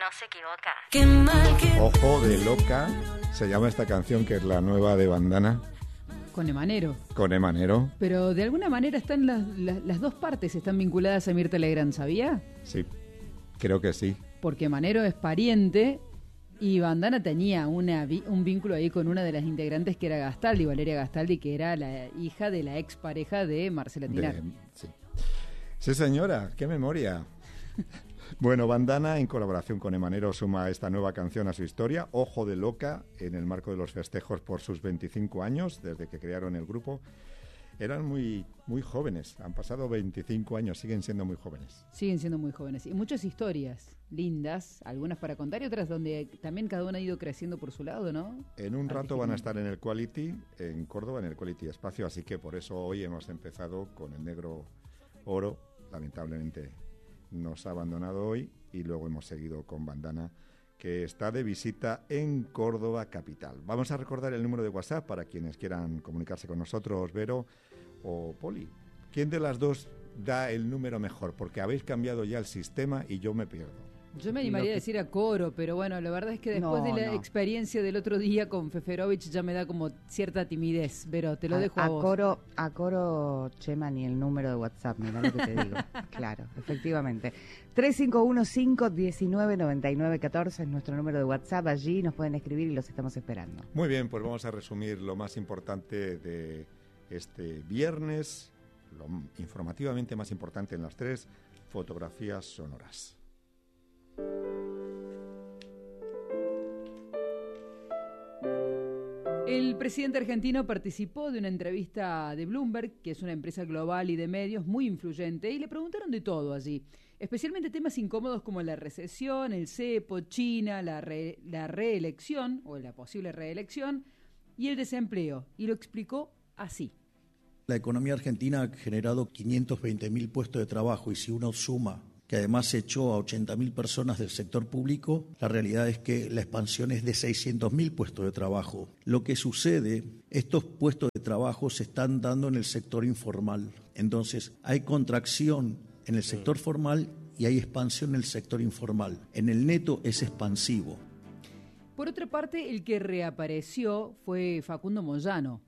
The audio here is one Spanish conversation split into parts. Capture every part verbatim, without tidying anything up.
no se equivoca. Qué mal que... Ojo de loca, se llama esta canción, que es la nueva de Bandana. Con Emanero. Con Emanero. Pero de alguna manera están las, las, las dos partes están vinculadas a Mirta Legrand, ¿sabía? Sí, creo que sí. Porque Emanero es pariente y Bandana tenía una, un vínculo ahí con una de las integrantes que era Gastaldi, Valeria Gastaldi, que era la hija de la expareja de Marcela Tinar. De, sí. sí, señora, qué memoria. Bueno, Bandana, en colaboración con Emanero, suma esta nueva canción a su historia, Ojo de Loca, en el marco de los festejos por sus veinticinco años, desde que crearon el grupo. Eran muy, muy jóvenes, han pasado veinticinco años, siguen siendo muy jóvenes. Siguen siendo muy jóvenes. Y muchas historias lindas, algunas para contar y otras donde también cada uno ha ido creciendo por su lado, ¿no? En un rato van a estar en el Quality, en Córdoba, en el Quality Espacio, así que por eso hoy hemos empezado con el Negro Oro, lamentablemente nos ha abandonado hoy, y luego hemos seguido con Bandana, que está de visita en Córdoba capital. Vamos a recordar el número de WhatsApp para quienes quieran comunicarse con nosotros, Vero o Poli. ¿Quién de las dos da el número mejor? Porque habéis cambiado ya el sistema y yo me pierdo. Yo me animaría a decir a Coro, pero bueno, la verdad es que después No, de la no. experiencia del otro día con Feferovich ya me da como cierta timidez, pero te lo a, dejo a, a vos. Coro, a Coro, Chema, ni el número de WhatsApp, mira lo que te digo. Claro, efectivamente. tres cinco uno cinco uno nueve nueve nueve uno cuatro es nuestro número de WhatsApp. Allí nos pueden escribir y los estamos esperando. Muy bien, pues vamos a resumir lo más importante de este viernes, lo informativamente más importante en las tres fotografías sonoras. El presidente argentino participó de una entrevista de Bloomberg, que es una empresa global y de medios muy influyente, y le preguntaron de todo allí, especialmente temas incómodos como la recesión, el cepo, China, la, re, la reelección, o la posible reelección, y el desempleo, y lo explicó así. La economía argentina ha generado quinientos veinte mil puestos de trabajo, y si uno suma que además echó a ochenta mil personas del sector público, la realidad es que la expansión es de seiscientos mil puestos de trabajo. Lo que sucede, estos puestos de trabajo se están dando en el sector informal. Entonces, hay contracción en el sector formal y hay expansión en el sector informal. En el neto es expansivo. Por otra parte, el que reapareció fue Facundo Moyano.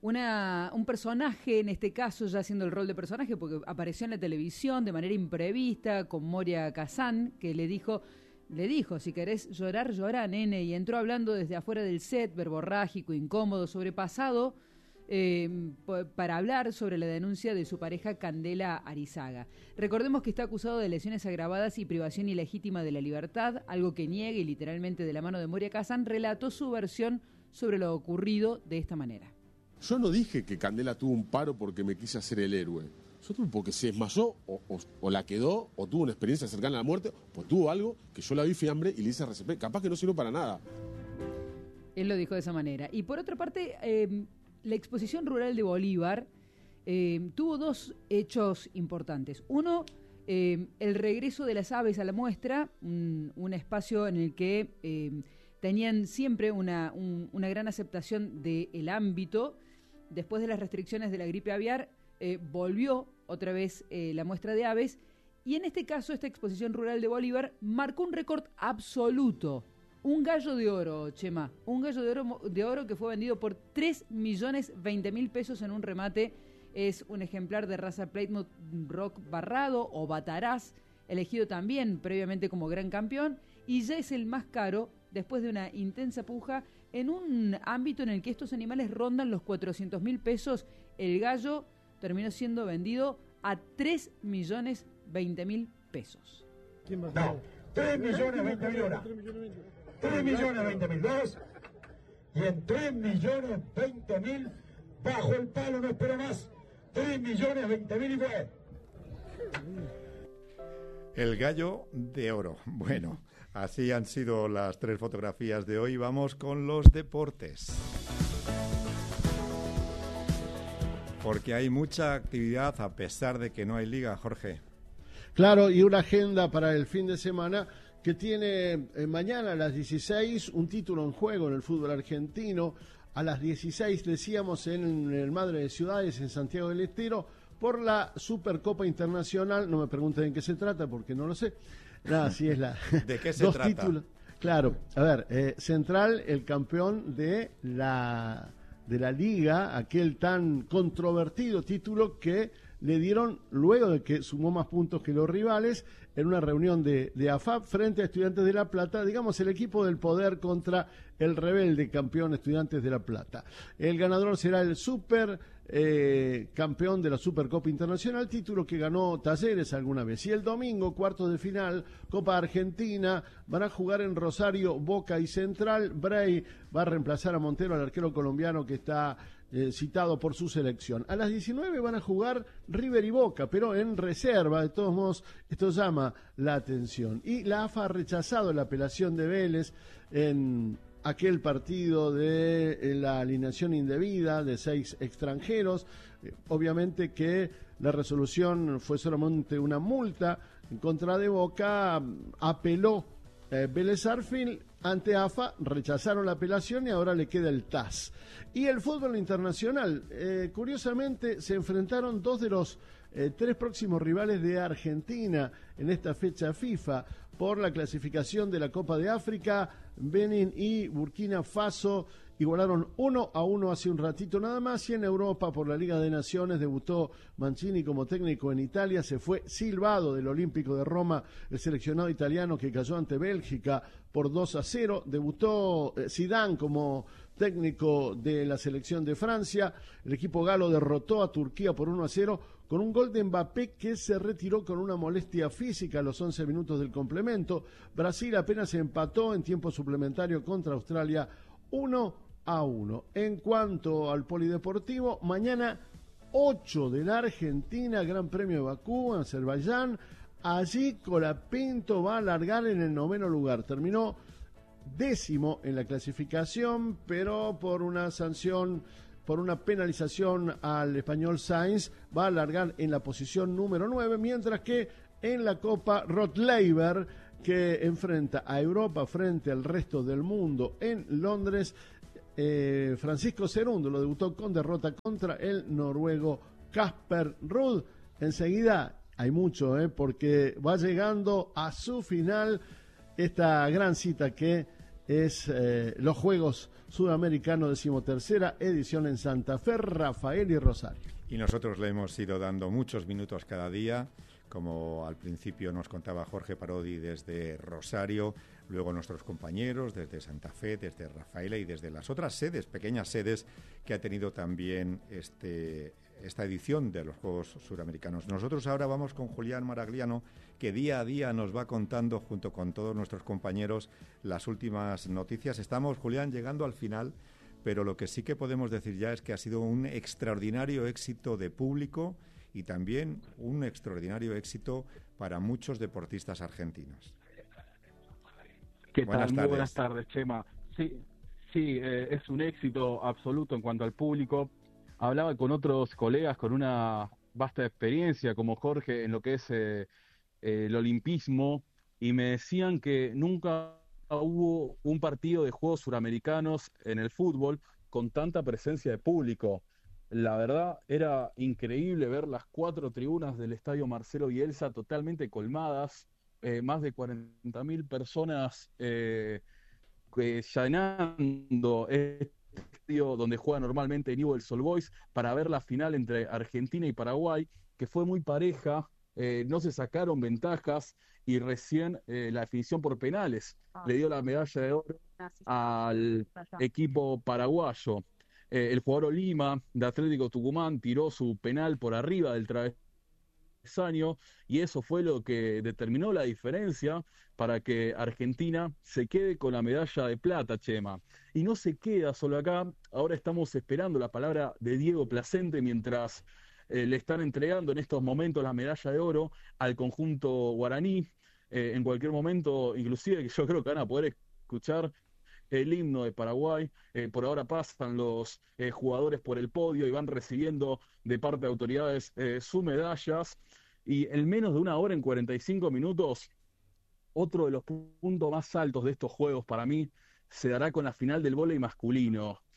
Una, un personaje, en este caso ya haciendo el rol de personaje, porque apareció en la televisión de manera imprevista con Moria Kazan, que le dijo, le dijo, si querés llorar, llorá, nene, y entró hablando desde afuera del set, verborrágico, incómodo, sobrepasado, eh, para hablar sobre la denuncia de su pareja Candela Arizaga. Recordemos que está acusado de lesiones agravadas y privación ilegítima de la libertad, algo que niega, y literalmente de la mano de Moria Kazan relató su versión sobre lo ocurrido de esta manera. Yo no dije que Candela tuvo un paro porque me quise hacer el héroe. Yo tuve porque se desmayó o, o, o la quedó o tuvo una experiencia cercana a la muerte, pues tuvo algo que yo la vi fiambre y le hice R C P. Capaz que no sirvió para nada. Él lo dijo de esa manera. Y por otra parte, eh, la exposición rural de Bolívar eh, tuvo dos hechos importantes. Uno, eh, el regreso de las aves a la muestra, un, un espacio en el que eh, tenían siempre una, un, una gran aceptación del ámbito. Después de las restricciones de la gripe aviar, eh, volvió otra vez eh, la muestra de aves, y en este caso esta exposición rural de Bolívar marcó un récord absoluto. Un gallo de oro, Chema, un gallo de oro, de oro que fue vendido por tres millones veinte mil pesos en un remate. Es un ejemplar de raza Plymouth Rock barrado o Bataraz, elegido también previamente como gran campeón, y ya es el más caro después de una intensa puja en un ámbito en el que estos animales rondan los cuatrocientos mil pesos. El gallo terminó siendo vendido a tres millones veinte mil pesos. ¿Quién va a no, tres millones veinte mil una. tres millones veinte mil dos. Y en tres millones veinte mil, bajo el palo, no espero más. tres millones veinte mil y fue. El gallo de oro. Bueno, así han sido las tres fotografías de hoy. Vamos con los deportes. Porque hay mucha actividad a pesar de que no hay liga, Jorge. Claro, y una agenda para el fin de semana que tiene eh, mañana a las dieciséis un título en juego en el fútbol argentino. A las dieciséis, decíamos, en el Madre de Ciudades, en Santiago del Estero, por la Supercopa Internacional. No me pregunten en qué se trata porque no lo sé. Nada, sí es la... ¿De qué se dos trata? Títulos. Claro, a ver, eh, Central, el campeón de la, de la Liga, aquel tan controvertido título que le dieron luego de que sumó más puntos que los rivales en una reunión de, de A F A P frente a Estudiantes de La Plata, digamos el equipo del poder contra el rebelde campeón Estudiantes de La Plata. El ganador será el super eh, campeón de la Supercopa Internacional, título que ganó Talleres alguna vez. Y el domingo, cuartos de final, Copa Argentina, van a jugar en Rosario, Boca y Central. Bray va a reemplazar a Montero, al arquero colombiano que está Eh, citado por su selección. A las diecinueve van a jugar River y Boca, pero en reserva. De todos modos, esto llama la atención. Y la A F A ha rechazado la apelación de Vélez en aquel partido de eh, la alineación indebida de seis extranjeros. Eh, obviamente que la resolución fue solamente una multa en contra de Boca. Apeló eh, Vélez Sarsfield ante A F A, rechazaron la apelación y ahora le queda el T A S. Y el fútbol internacional, eh, curiosamente se enfrentaron dos de los eh, tres próximos rivales de Argentina en esta fecha FIFA por la clasificación de la Copa de África. Benin y Burkina Faso igualaron uno a uno hace un ratito nada más. Y en Europa, por la Liga de Naciones, debutó Mancini como técnico en Italia. Se fue silbado del Olímpico de Roma el seleccionado italiano que cayó ante Bélgica por dos a cero. Debutó eh, Zidane como técnico de la selección de Francia. El equipo galo derrotó a Turquía por uno a cero con un gol de Mbappé que se retiró con una molestia física a los once minutos del complemento. Brasil apenas empató en tiempo suplementario contra Australia uno a uno. En cuanto al polideportivo, mañana ocho de la Argentina, Gran Premio de Bakú, en Azerbaiyán. Allí Colapinto va a largar en el noveno lugar. Terminó décimo en la clasificación, pero por una sanción, por una penalización al español Sainz, va a largar en la posición número nueve, mientras que en la Copa Rottleiber, que enfrenta a Europa frente al resto del mundo en Londres, eh, Francisco Cerundo lo debutó con derrota contra el noruego Casper Ruud. Enseguida hay mucho, eh, porque va llegando a su final esta gran cita que es eh, los Juegos Sudamericanos, decimotercera edición en Santa Fe, Rafael y Rosario. Y nosotros le hemos ido dando muchos minutos cada día, como al principio nos contaba Jorge Parodi desde Rosario, luego nuestros compañeros desde Santa Fe, desde Rafaela y desde las otras sedes, pequeñas sedes que ha tenido también este, esta edición de los Juegos Suramericanos. Nosotros ahora vamos con Julián Maragliano, que día a día nos va contando junto con todos nuestros compañeros las últimas noticias. Estamos, Julián, llegando al final, pero lo que sí que podemos decir ya es que ha sido un extraordinario éxito de público y también un extraordinario éxito para muchos deportistas argentinos. ¿Qué buenas tal? Tardes. Muy buenas tardes, Chema. Sí, sí eh, es un éxito absoluto en cuanto al público. Hablaba con otros colegas con una vasta experiencia, como Jorge, en lo que es eh, eh, el olimpismo, y me decían que nunca hubo un partido de Juegos Suramericanos en el fútbol con tanta presencia de público. La verdad, era increíble ver las cuatro tribunas del Estadio Marcelo Bielsa totalmente colmadas, eh, más de cuarenta mil personas eh, que llenando este estadio donde juega normalmente Newell's Old Boys para ver la final entre Argentina y Paraguay, que fue muy pareja, eh, no se sacaron ventajas y recién eh, la definición por penales ah. le dio la medalla de oro al equipo paraguayo. Eh, el jugador Lima de Atlético Tucumán tiró su penal por arriba del travesaño y eso fue lo que determinó la diferencia para que Argentina se quede con la medalla de plata, Chema. Y no se queda solo acá, ahora estamos esperando la palabra de Diego Placente mientras eh, le están entregando en estos momentos la medalla de oro al conjunto guaraní. Eh, en cualquier momento, inclusive que yo creo que van a poder escuchar el himno de Paraguay. Eh, por ahora pasan los eh, jugadores por el podio y van recibiendo de parte de autoridades eh, sus medallas, y en menos de una hora, en cuarenta y cinco minutos, otro de los puntos más altos de estos juegos para mí se dará con la final del vóley masculino.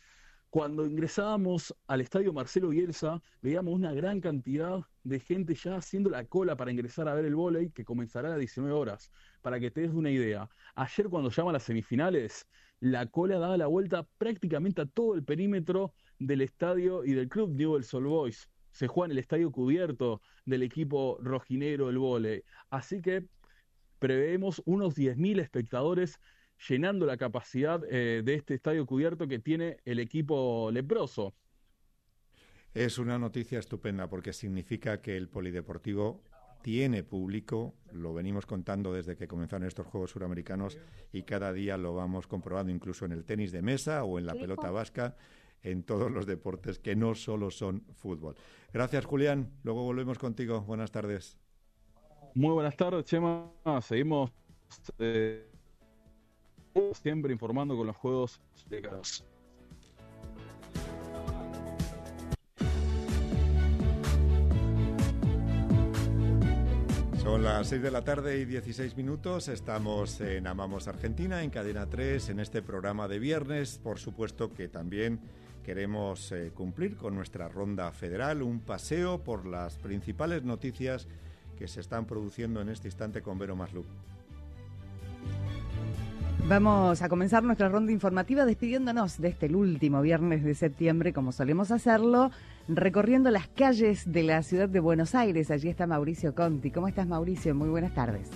Cuando ingresábamos al estadio Marcelo Bielsa, veíamos una gran cantidad de gente ya haciendo la cola para ingresar a ver el vóley, que comenzará a las diecinueve horas. Para que te des una idea, ayer cuando llaman las semifinales, la cola daba la vuelta prácticamente a todo el perímetro del estadio y del club Newell's Old Boys. Se juega en el estadio cubierto del equipo rojinegro del vóley. Así que preveemos unos diez mil espectadores llenando la capacidad eh, de este estadio cubierto que tiene el equipo leproso. Es una noticia estupenda porque significa que el polideportivo tiene público, lo venimos contando desde que comenzaron estos Juegos Suramericanos y cada día lo vamos comprobando incluso en el tenis de mesa o en la pelota vasca, en todos los deportes que no solo son fútbol. Gracias, Julián. Luego volvemos contigo. Buenas tardes. Muy buenas tardes, Chema. Seguimos eh, siempre informando con los Juegos Suramericanos. Son las seis de la tarde y dieciséis minutos. Estamos en Amamos Argentina, en Cadena tres, en este programa de viernes. Por supuesto que también queremos eh, cumplir con nuestra ronda federal, un paseo por las principales noticias que se están produciendo en este instante con Vero Masluc. Vamos a comenzar nuestra ronda informativa despidiéndonos de este el último viernes de septiembre, como solemos hacerlo, recorriendo las calles de la ciudad de Buenos Aires. Allí está Mauricio Conti. ¿Cómo estás, Mauricio? Muy buenas tardes.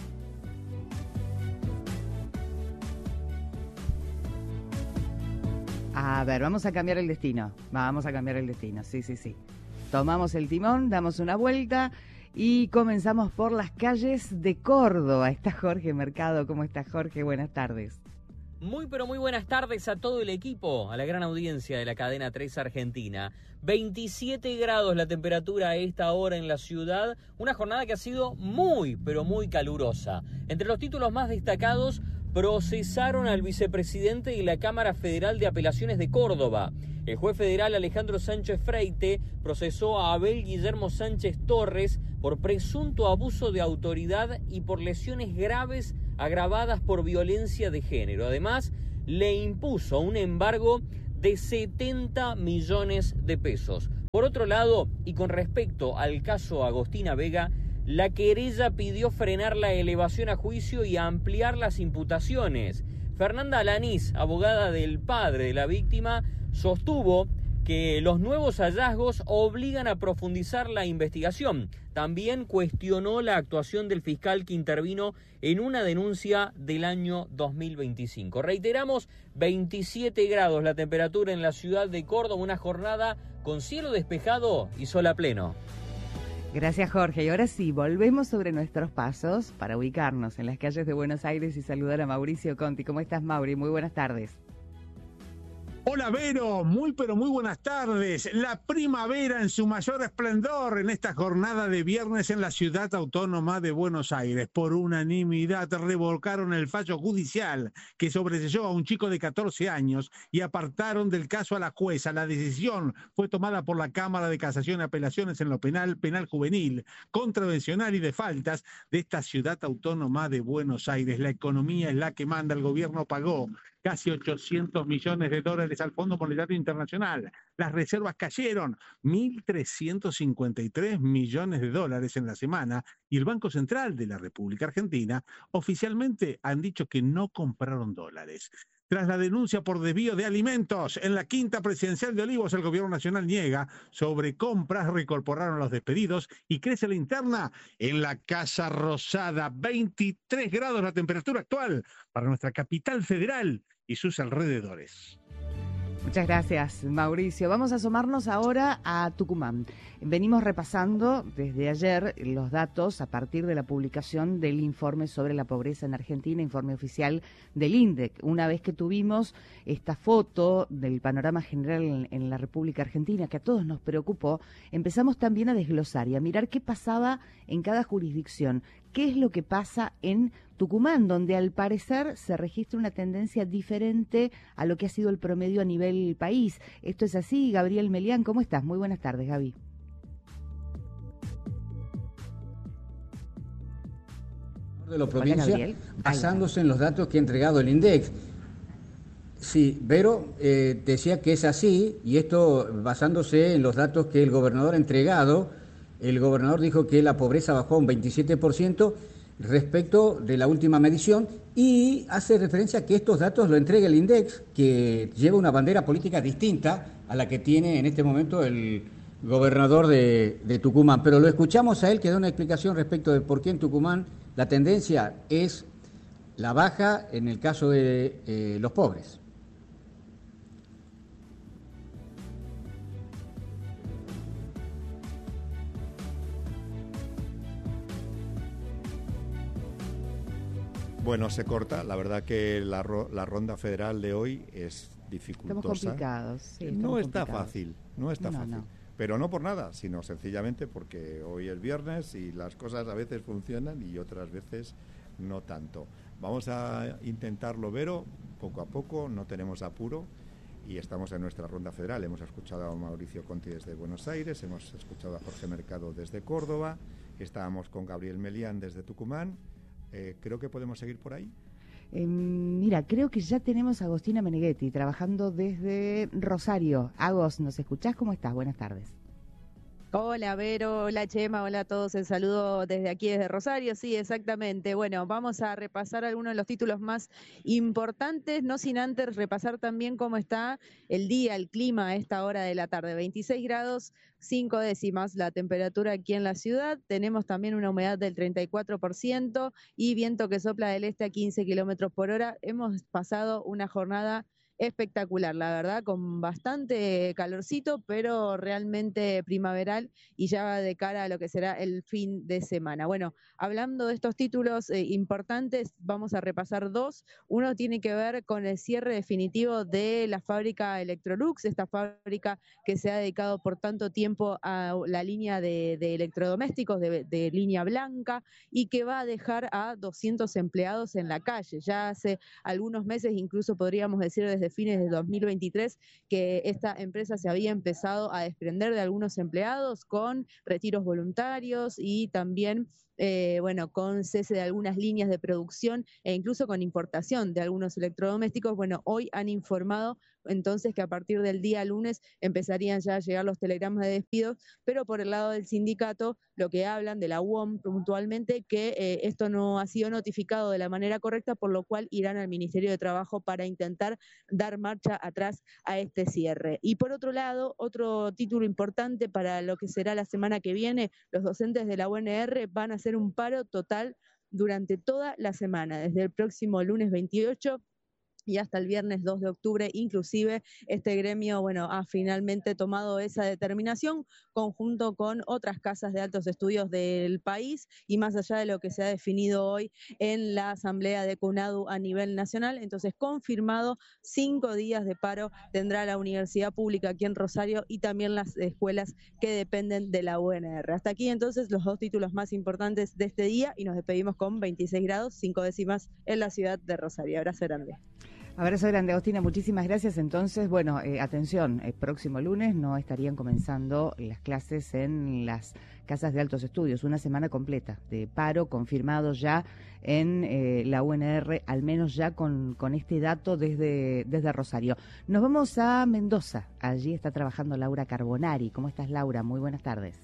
A ver, vamos a cambiar el destino. Vamos a cambiar el destino, sí, sí, sí. Tomamos el timón, damos una vuelta y comenzamos por las calles de Córdoba. Está Jorge Mercado. ¿Cómo está, Jorge? Buenas tardes. Muy pero muy buenas tardes a todo el equipo, a la gran audiencia de la Cadena tres Argentina. veintisiete grados la temperatura a esta hora en la ciudad, una jornada que ha sido muy pero muy calurosa. Entre los títulos más destacados, procesaron al vicepresidente de la Cámara Federal de Apelaciones de Córdoba. El juez federal Alejandro Sánchez Freite procesó a Abel Guillermo Sánchez Torres por presunto abuso de autoridad y por lesiones graves agravadas por violencia de género. Además, le impuso un embargo de setenta millones de pesos. Por otro lado, y con respecto al caso Agostina Vega, la querella pidió frenar la elevación a juicio y ampliar las imputaciones. Fernanda Alanís, abogada del padre de la víctima, sostuvo que los nuevos hallazgos obligan a profundizar la investigación. También cuestionó la actuación del fiscal que intervino en una denuncia del año dos mil veinticinco. Reiteramos, veintisiete grados la temperatura en la ciudad de Córdoba, una jornada con cielo despejado y sol a pleno. Gracias, Jorge. Y ahora sí, volvemos sobre nuestros pasos para ubicarnos en las calles de Buenos Aires y saludar a Mauricio Conti. ¿Cómo estás, Mauri? Muy buenas tardes. Hola, Vero, muy pero muy buenas tardes. La primavera en su mayor esplendor en esta jornada de viernes en la ciudad autónoma de Buenos Aires. Por unanimidad revolcaron el fallo judicial que sobreseyó a un chico de catorce años y apartaron del caso a la jueza. La decisión fue tomada por la Cámara de Casación y Apelaciones en lo penal, penal juvenil, contravencional y de faltas de esta ciudad autónoma de Buenos Aires. La economía es la que manda, el gobierno pagó casi ochocientos millones de dólares al Fondo Monetario Internacional. Las reservas cayeron mil trescientos cincuenta y tres millones de dólares en la semana y el Banco Central de la República Argentina oficialmente han dicho que no compraron dólares. Tras la denuncia por desvío de alimentos en la Quinta Presidencial de Olivos, el Gobierno Nacional niega sobre compras, reincorporaron los despedidos y crece la interna en la Casa Rosada. veintitrés grados la temperatura actual para nuestra capital federal y sus alrededores. Muchas gracias, Mauricio. Vamos a asomarnos ahora a Tucumán. Venimos repasando desde ayer los datos a partir de la publicación del informe sobre la pobreza en Argentina, informe oficial del INDEC. Una vez que tuvimos esta foto del panorama general en, en la República Argentina, que a todos nos preocupó, empezamos también a desglosar y a mirar qué pasaba en cada jurisdicción, qué es lo que pasa en Tucumán, donde al parecer se registra una tendencia diferente a lo que ha sido el promedio a nivel país. Esto es así. Gabriel Melián, ¿cómo estás? Muy buenas tardes, Gaby. De la provincia, basándose en los datos que ha entregado el INDEC. Sí, Vero eh, decía que es así, y esto basándose en los datos que el gobernador ha entregado. El gobernador dijo que la pobreza bajó un veintisiete por ciento respecto de la última medición, y hace referencia a que estos datos lo entrega el INDEX, que lleva una bandera política distinta a la que tiene en este momento el gobernador de, de Tucumán. Pero lo escuchamos a él, que da una explicación respecto de por qué en Tucumán la tendencia es la baja en el caso de eh, los pobres. Bueno, se corta. La verdad que la, ro la ronda federal de hoy es dificultosa. Estamos complicados. Sí, estamos no está complicados. fácil, no está No, fácil. no. Pero no por nada, sino sencillamente porque hoy es viernes y las cosas a veces funcionan y otras veces no tanto. Vamos a intentarlo, Vero, poco a poco, no tenemos apuro y estamos en nuestra ronda federal. Hemos escuchado a Mauricio Conti desde Buenos Aires, hemos escuchado a Jorge Mercado desde Córdoba, estábamos con Gabriel Melián desde Tucumán. Eh, creo que podemos seguir por ahí. Eh, mira, creo que ya tenemos a Agostina Meneghetti trabajando desde Rosario. Agos, ¿nos escuchás? ¿Cómo estás? Buenas tardes. Hola Vero, hola Chema, hola a todos, el saludo desde aquí, desde Rosario, sí, exactamente. Bueno, vamos a repasar algunos de los títulos más importantes, no sin antes repasar también cómo está el día, el clima a esta hora de la tarde. veintiséis grados, cinco décimas la temperatura aquí en la ciudad, tenemos también una humedad del treinta y cuatro por ciento y viento que sopla del este a quince kilómetros por hora. Hemos pasado una jornada espectacular, la verdad, con bastante calorcito, pero realmente primaveral y ya de cara a lo que será el fin de semana. Bueno, hablando de estos títulos eh, importantes, vamos a repasar dos. Uno tiene que ver con el cierre definitivo de la fábrica Electrolux, esta fábrica que se ha dedicado por tanto tiempo a la línea de, de electrodomésticos de, de línea blanca y que va a dejar a doscientos empleados en la calle. Ya hace algunos meses, incluso podríamos decir desde fines de dos mil veintitrés, que esta empresa se había empezado a desprender de algunos empleados con retiros voluntarios y también Eh, bueno, con cese de algunas líneas de producción e incluso con importación de algunos electrodomésticos. Bueno, hoy han informado entonces que a partir del día lunes empezarían ya a llegar los telegramas de despidos, pero por el lado del sindicato lo que hablan de la U O M puntualmente que eh, esto no ha sido notificado de la manera correcta, por lo cual irán al Ministerio de Trabajo para intentar dar marcha atrás a este cierre. Y por otro lado, otro título importante para lo que será la semana que viene, los docentes de la U N R van a hacer un paro total durante toda la semana, desde el próximo lunes veintiocho y hasta el viernes dos de octubre, inclusive este gremio, bueno, ha finalmente tomado esa determinación conjunto con otras casas de altos estudios del país y más allá de lo que se ha definido hoy en la asamblea de CUNADU a nivel nacional. Entonces, confirmado, cinco días de paro tendrá la universidad pública aquí en Rosario y también las escuelas que dependen de la U N R. Hasta aquí entonces los dos títulos más importantes de este día y nos despedimos con veintiséis grados, cinco décimas en la ciudad de Rosario. Abrazo grande. Abrazo grande, Agostina, muchísimas gracias. Entonces, bueno, eh, atención, el próximo lunes no estarían comenzando las clases en las casas de altos estudios, una semana completa de paro confirmado ya en eh, la U N R, al menos ya con, con este dato desde, desde Rosario. Nos vamos a Mendoza, allí está trabajando Laura Carbonari. ¿Cómo estás, Laura? Muy buenas tardes.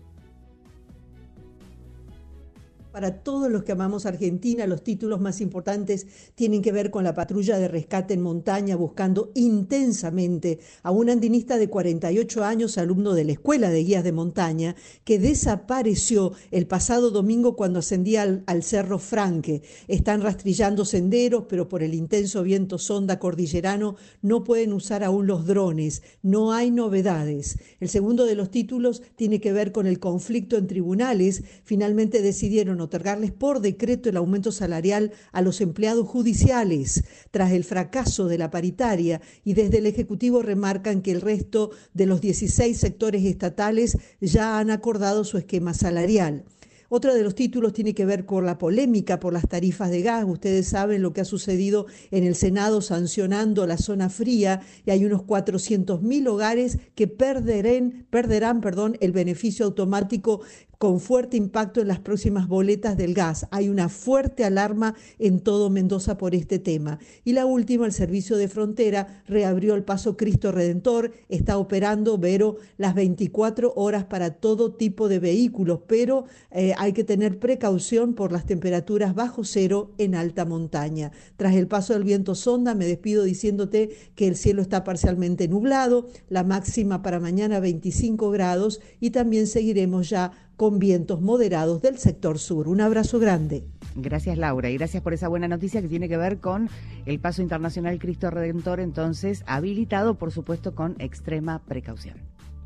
Para todos los que amamos Argentina, los títulos más importantes tienen que ver con la patrulla de rescate en montaña buscando intensamente a un andinista de cuarenta y ocho años, alumno de la Escuela de Guías de Montaña, que desapareció el pasado domingo cuando ascendía al, al Cerro Franque. Están rastrillando senderos, pero por el intenso viento sonda cordillerano no pueden usar aún los drones. No hay novedades. El segundo de los títulos tiene que ver con el conflicto en tribunales. Finalmente decidieron otorgarles por decreto el aumento salarial a los empleados judiciales tras el fracaso de la paritaria, y desde el Ejecutivo remarcan que el resto de los dieciséis sectores estatales ya han acordado su esquema salarial. Otro de los títulos tiene que ver con la polémica por las tarifas de gas. Ustedes saben lo que ha sucedido en el Senado sancionando la zona fría y hay unos cuatrocientos mil hogares que perderán, perderán perdón, el beneficio automático con fuerte impacto en las próximas boletas del gas. Hay una fuerte alarma en todo Mendoza por este tema. Y la última, el Servicio de Frontera reabrió el Paso Cristo Redentor, está operando, Vero, las veinticuatro horas para todo tipo de vehículos, pero eh, hay que tener precaución por las temperaturas bajo cero en alta montaña. Tras el paso del viento sonda, me despido diciéndote que el cielo está parcialmente nublado, la máxima para mañana veinticinco grados y también seguiremos ya con vientos moderados del sector sur. Un abrazo grande. Gracias, Laura, y gracias por esa buena noticia que tiene que ver con el Paso Internacional Cristo Redentor, entonces habilitado, por supuesto, con extrema precaución.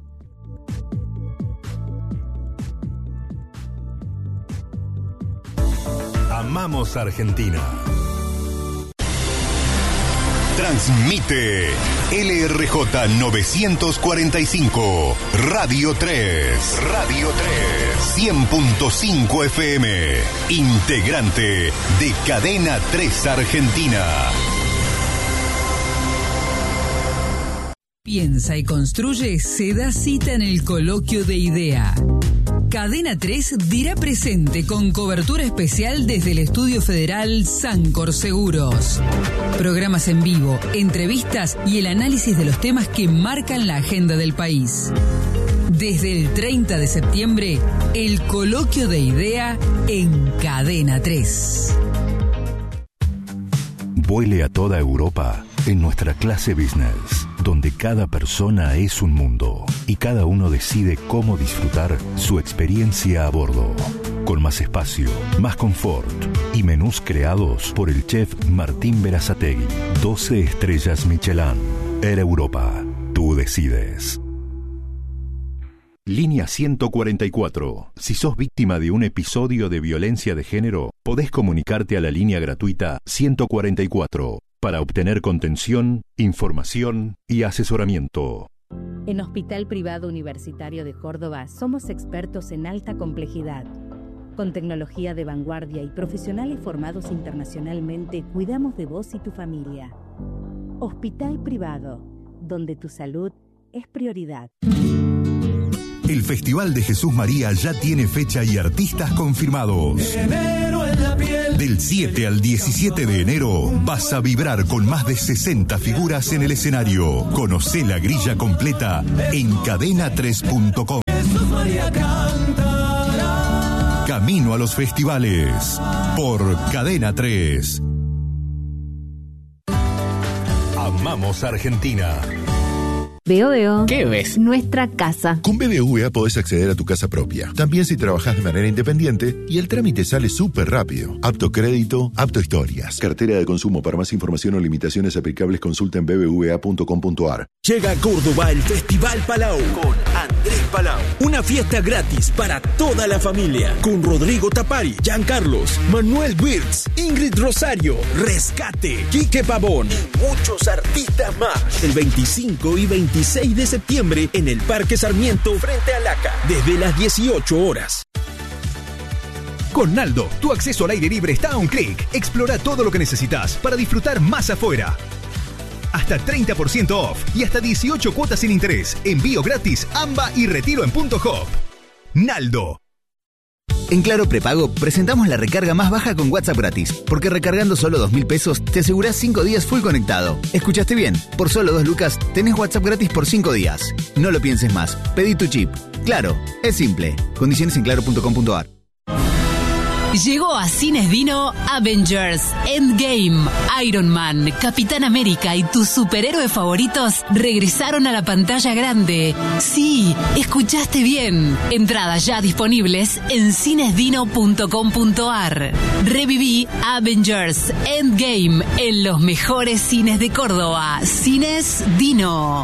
Amamos Argentina. Transmite L R J novecientos cuarenta y cinco, Radio tres. Radio tres. cien punto cinco F M. Integrante de Cadena tres Argentina. Piensa y construye, se da cita en el coloquio de IDEA. Cadena tres dirá presente con cobertura especial desde el Estudio Federal Sancor Seguros. Programas en vivo, entrevistas y el análisis de los temas que marcan la agenda del país. Desde el treinta de septiembre, el coloquio de IDEA en Cadena tres. Vuele a toda Europa en nuestra clase business, donde cada persona es un mundo y cada uno decide cómo disfrutar su experiencia a bordo. Con más espacio, más confort y menús creados por el chef Martín Berazategui. doce estrellas Michelin. Air Europa. Tú decides. Línea ciento cuarenta y cuatro. Si sos víctima de un episodio de violencia de género, podés comunicarte a la línea gratuita ciento cuarenta y cuatro para obtener contención, información y asesoramiento. En Hospital Privado Universitario de Córdoba somos expertos en alta complejidad. Con tecnología de vanguardia y profesionales formados internacionalmente, cuidamos de vos y tu familia. Hospital Privado, donde tu salud es prioridad. El Festival de Jesús María ya tiene fecha y artistas confirmados. Del siete al diecisiete de enero vas a vibrar con más de sesenta figuras en el escenario. Conocé la grilla completa en cadena tres punto com. Camino a los festivales por Cadena tres. Amamos Argentina. Veo, veo. ¿Qué ves? Nuestra casa. Con B B V A podés acceder a tu casa propia. También si trabajás de manera independiente y el trámite sale súper rápido. Apto crédito, apto historias. Cartera de consumo. Para más información o limitaciones aplicables consulta en b b v a punto com punto a r. Llega a Córdoba el Festival Palau con Andrés Palau. Una fiesta gratis para toda la familia. Con Rodrigo Tapari, Giancarlos, Manuel Wirtz, Ingrid Rosario, Rescate, Quique Pavón y muchos artistas más. El veinticinco y veintiséis de septiembre en el Parque Sarmiento frente a Laca, desde las dieciocho horas. Con Naldo, tu acceso al aire libre está a un clic. Explora todo lo que necesitas para disfrutar más afuera. Hasta treinta por ciento off y hasta dieciocho cuotas sin interés. Envío gratis, AMBA y retiro en punto hop. Naldo. En Claro Prepago presentamos la recarga más baja con WhatsApp gratis, porque recargando solo dos mil pesos te asegurás cinco días full conectado. ¿Escuchaste bien? Por solo dos lucas tenés WhatsApp gratis por cinco días. No lo pienses más, pedí tu chip. Claro, es simple. Condiciones en claro punto com punto a r. Llegó a Cines Dino Avengers Endgame. Iron Man, Capitán América y tus superhéroes favoritos regresaron a la pantalla grande. Sí, escuchaste bien. Entradas ya disponibles en cines dino punto com punto a r. Reviví Avengers Endgame en los mejores cines de Córdoba. Cines Dino.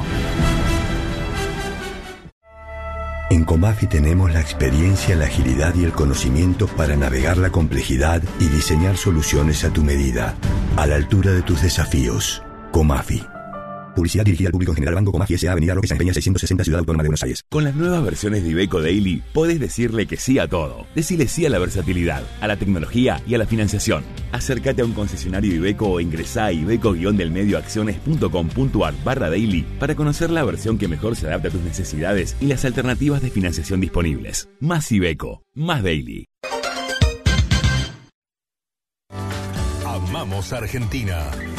En Comafi tenemos la experiencia, la agilidad y el conocimiento para navegar la complejidad y diseñar soluciones a tu medida, a la altura de tus desafíos. Comafi. Publicidad dirigida al público en general. Banco Comagi S A. Avenida Roque Sáenz Peña seiscientos sesenta, Ciudad Autónoma de Buenos Aires. Con las nuevas versiones de Iveco Daily, podés decirle que sí a todo. Decile sí a la versatilidad, a la tecnología y a la financiación. Acércate a un concesionario Iveco o ingresá a iveco-delmedioacciones.com.ar barra daily para conocer la versión que mejor se adapta a tus necesidades y las alternativas de financiación disponibles. Más Iveco, más Daily. Amamos Argentina.